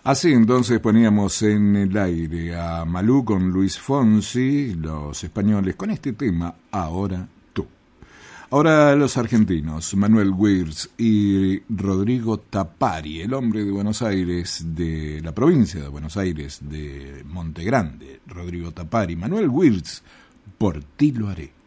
Así entonces poníamos en el aire a Malú con Luis Fonsi, los españoles, con este tema, Ahora tú. Ahora los argentinos, Manuel Wirtz y Rodrigo Tapari, el hombre de Buenos Aires, de la provincia de Buenos Aires, de Monte Grande, Rodrigo Tapari, Manuel Wirtz, Por ti lo haré.